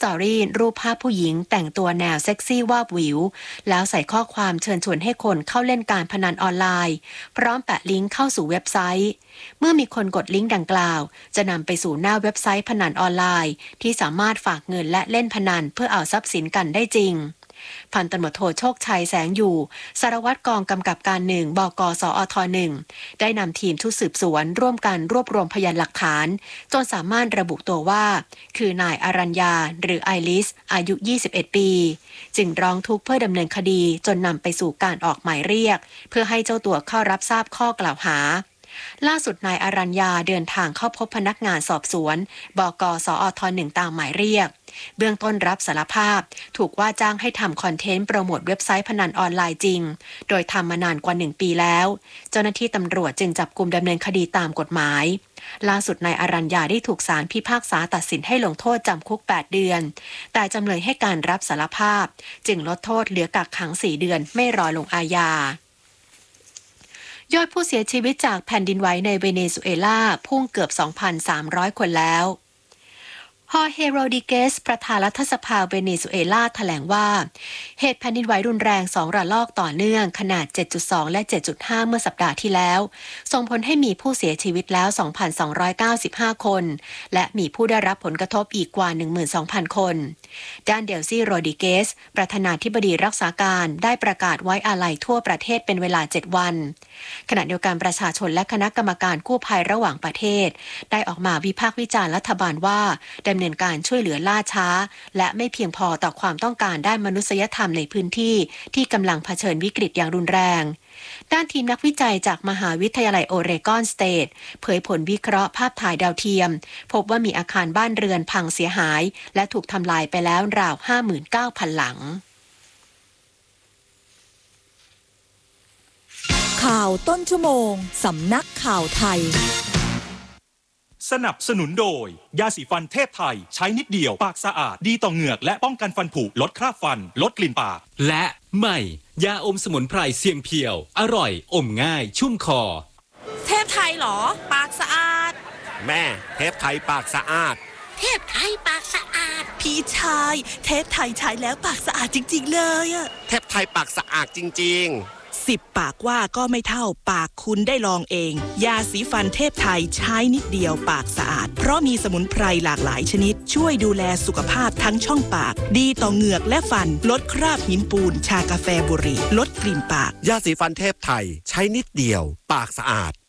ตอรี่รูปภาพผู้หญิงแต่งตัวแนวเซ็กซี่วาบหวิวแล้วใส่ข้อความเชิญชวนให้คนเข้าเล่นการพนันออนไลน์พร้อมแปะลิงก์เข้าสู่เว็บไซต์เมื่อมีคนกดลิงก์ดังกล่าวจะนำไปสู่หน้าเว็บไซต์พนันออนไลน์ที่สามารถฝากเงินและเล่นพนันเพื่อเอาทรัพย์สินกันได้จริงพันตำรวจโทโชคชัยแสงอยู่สารวัตรกองกำกับการ1 บก.สอท1ได้นำทีมชุดสืบสวนร่วมกันรวบรวมพยานหลักฐานจนสามารถระบุตัวว่าคือนายอารัญญาหรือไอริสอายุ21ปีจึงร้องทุกข์เพื่อดำเนินคดีจนนำไปสู่การออกหมายเรียกเพื่อให้เจ้าตัวเข้ารับทราบข้อกล่าวหาล่าสุดนายอารัญญาเดินทางเข้าพบพนักงานสอบสวนบก.สอท1ตามหมายเรียกเบื้องต้นรับสารภาพถูกว่าจ้างให้ทำคอนเทนต์โปรโมทเว็บไซต์พนันออนไลน์จริงโดยทำมานานกว่า1 ปีแล้วเจ้าหน้าที่ตำรวจจึงจับกุมดำเนินคดีตามกฎหมายล่าสุดนายอารัญญาได้ถูกศาลพิพากษาตัดสินให้ลงโทษจำคุก8 เดือนแต่จำเลยให้การรับสารภาพจึงลดโทษเหลือกักขัง4 เดือนไม่รอลงอาญายอดผู้เสียชีวิตจากแผ่นดินไหวในเวเนซุเอลาพุ่งเกือบ 2,300 คนแล้วฮอร์เฮโรดิเกสประธานรัฐสภาเวเนซุเอลาแถลงว่าเหตุแผ่นดินไหวรุนแรง2 ระลอกต่อเนื่องขนาด 7.2 และ 7.5 เมื่อสัปดาห์ที่แล้วส่งผลให้มีผู้เสียชีวิตแล้ว 2,295 คนและมีผู้ได้รับผลกระทบอีกกว่า 12,000 คนด้านเดลซี่โรดิเกสประธานาธิบดีรักษาการได้ประกาศไว้อาลัยทั่วประเทศเป็นเวลา7 วันขณะเดียวกันประชาชนและคณะกรรมการกู้ภัยระหว่างประเทศได้ออกมาวิพากษ์วิจารณ์รัฐบาลว่าดำเนินการช่วยเหลือล่าช้าและไม่เพียงพอต่อความต้องการด้านมนุษยธรรมในพื้นที่ที่กำลังเผชิญวิกฤตอย่างรุนแรงด้านทีมนักวิจัยจากมหาวิทยาลัยโอเรกอนสเตทเผยผลวิเคราะห์ภาพถ่ายดาวเทียมพบว่ามีอาคารบ้านเรือนพังเสียหายและถูกทำลายไปแล้วราว 59,000 หลังข่าวต้นชั่วโมงสำนักข่าวไทยสนับสนุนโดยยาสีฟันเทพไทยใช้นิดเดียวปากสะอาดดีต่อเหงือกและป้องกันฟันผุลดคราบฟันลดกลิ่นปากและใหม่ยาอมสมุนไพรเสียงเพียวอร่อยอมง่ายชุ่มคอเทพไทยเหรอปากสะอาดแม่เทพไทยปากสะอาดเทพไทยปากสะอาดพี่ชายเทพไทยใช้แล้วปากสะอาดจริงๆเลยอะเทพไทยปากสะอาดจริงๆ 10 ปากว่าก็ไม่เท่าปากคุณได้ลองเองยาสีฟันเทพไทยใช้นิดเดียวปากสะอาดเพราะมีสมุนไพรหลากหลายชนิดช่วยดูแลสุขภาพทั้งช่องปากดีต่อเหงือกและฟันลดคราบหินปูนชากาแฟบุหรี่ลดกลิ่นปากยาสีฟันเทพไทยใช้นิดเดียวปากสะอาด